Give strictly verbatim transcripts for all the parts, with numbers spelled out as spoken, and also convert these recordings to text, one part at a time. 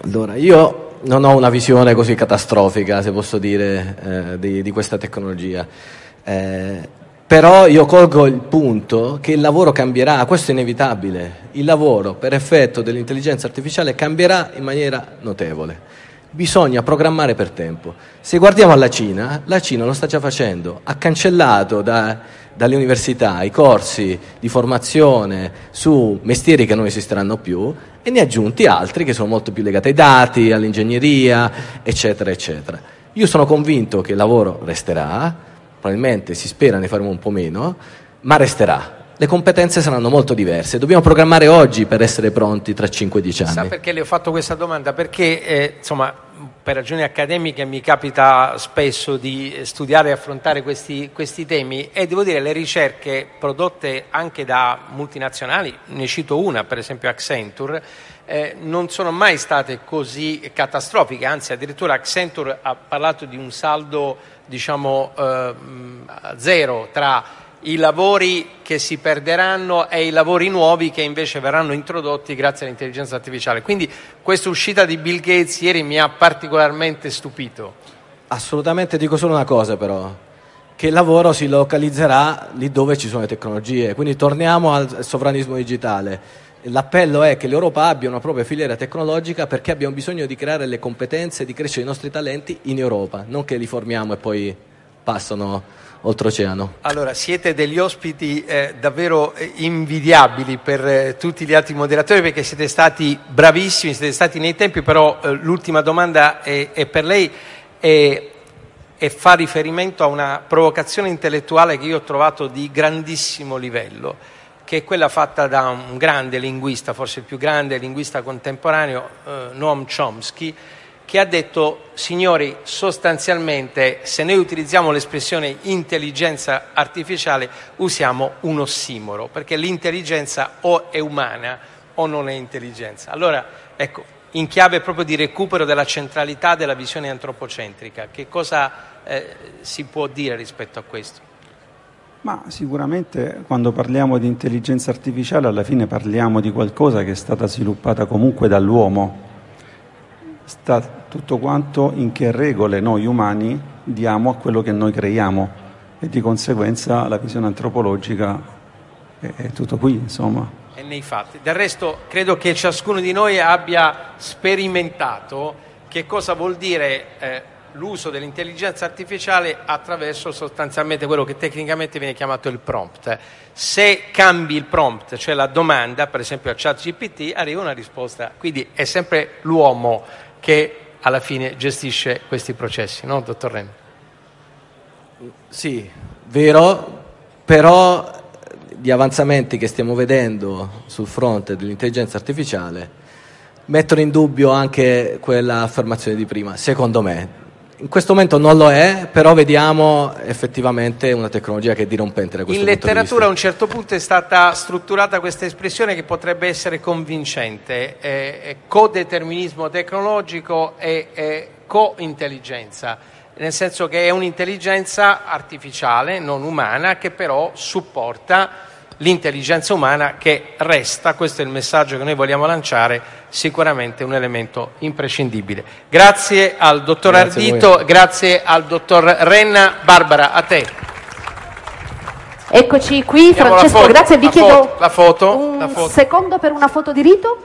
Allora, io non ho una visione così catastrofica, se posso dire, eh, di, di questa tecnologia, eh, però io colgo il punto che il lavoro cambierà, questo è inevitabile, il lavoro per effetto dell'intelligenza artificiale cambierà in maniera notevole. Bisogna programmare per tempo. Se guardiamo alla Cina, la Cina lo sta già facendo, ha cancellato da, dalle università i corsi di formazione su mestieri che non esisteranno più e ne ha aggiunti altri che sono molto più legati ai dati, all'ingegneria, eccetera, eccetera. Io sono convinto che il lavoro resterà, probabilmente si spera ne faremo un po' meno, ma resterà. Le competenze saranno molto diverse, dobbiamo programmare oggi per essere pronti tra cinque dieci anni. Sa perché le ho fatto questa domanda? Perché eh, insomma, per ragioni accademiche mi capita spesso di studiare e affrontare questi, questi temi e devo dire le ricerche prodotte anche da multinazionali, ne cito una per esempio Accenture, eh, non sono mai state così catastrofiche, anzi addirittura Accenture ha parlato di un saldo diciamo eh, zero tra i lavori che si perderanno e i lavori nuovi che invece verranno introdotti grazie all'intelligenza artificiale. Quindi questa uscita di Bill Gates ieri mi ha particolarmente stupito. Assolutamente, dico solo una cosa però, che il lavoro si localizzerà lì dove ci sono le tecnologie, quindi torniamo al sovranismo digitale. L'appello è che l'Europa abbia una propria filiera tecnologica perché abbiamo bisogno di creare le competenze, di crescere i nostri talenti in Europa, non che li formiamo e poi passano oltreoceano. Allora, siete degli ospiti eh, davvero invidiabili per eh, tutti gli altri moderatori perché siete stati bravissimi, siete stati nei tempi, però eh, l'ultima domanda è, è per lei e, e fa riferimento a una provocazione intellettuale che io ho trovato di grandissimo livello, che è quella fatta da un grande linguista, forse il più grande linguista contemporaneo, eh, Noam Chomsky, che ha detto, signori, sostanzialmente se noi utilizziamo l'espressione intelligenza artificiale usiamo un ossimoro, perché l'intelligenza o è umana o non è intelligenza. Allora, ecco, in chiave proprio di recupero della centralità della visione antropocentrica, che cosa eh, si può dire rispetto a questo? Ma sicuramente quando parliamo di intelligenza artificiale alla fine parliamo di qualcosa che è stata sviluppata comunque dall'uomo. Sta tutto quanto in che regole noi umani diamo a quello che noi creiamo e di conseguenza la visione antropologica è, è tutto qui, insomma. E nei fatti. Del resto credo che ciascuno di noi abbia sperimentato che cosa vuol dire eh, l'uso dell'intelligenza artificiale attraverso sostanzialmente quello che tecnicamente viene chiamato il prompt. Se cambi il prompt, cioè la domanda, per esempio a ChatGPT, arriva una risposta. Quindi è sempre l'uomo che alla fine gestisce questi processi, no, dottor Renna? Sì, vero, però gli avanzamenti che stiamo vedendo sul fronte dell'intelligenza artificiale mettono in dubbio anche quella affermazione di prima, secondo me. In questo momento non lo è, però vediamo effettivamente una tecnologia che è dirompente da questo punto di vista. In letteratura a un certo punto è stata strutturata questa espressione che potrebbe essere convincente, eh, codeterminismo tecnologico e eh, co-intelligenza, nel senso che è un'intelligenza artificiale, non umana, che però supporta l'intelligenza umana che resta, questo è il messaggio che noi vogliamo lanciare, sicuramente un elemento imprescindibile. Grazie al dottor grazie Ardito, grazie al dottor Renna. Barbara, a te. Eccoci qui, Andiamo Francesco, grazie, vi la chiedo foto, la foto, un la foto. secondo per una foto di rito.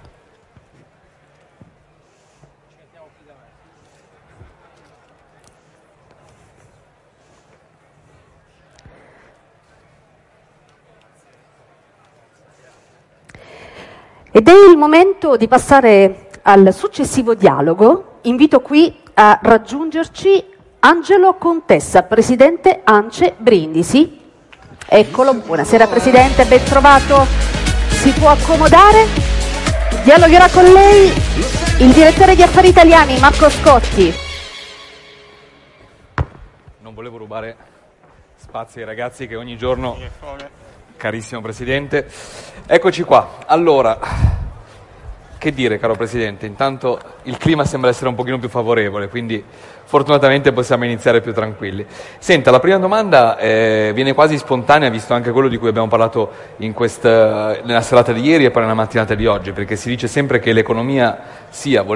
Ed è il momento di passare al successivo dialogo. Invito qui a raggiungerci Angelo Contessa, presidente ANCE Brindisi. Eccolo, buonasera presidente, ben trovato. Si può accomodare? Dialogherà con lei il direttore di Affari Italiani, Marco Scotti. Non volevo rubare spazi ai ragazzi che ogni giorno... Carissimo Presidente, eccoci qua. Allora, che dire caro Presidente, intanto il clima sembra essere un pochino più favorevole, quindi fortunatamente possiamo iniziare più tranquilli. Senta, la prima domanda eh, viene quasi spontanea, visto anche quello di cui abbiamo parlato in questa, nella serata di ieri e poi nella mattinata di oggi, perché si dice sempre che l'economia sia...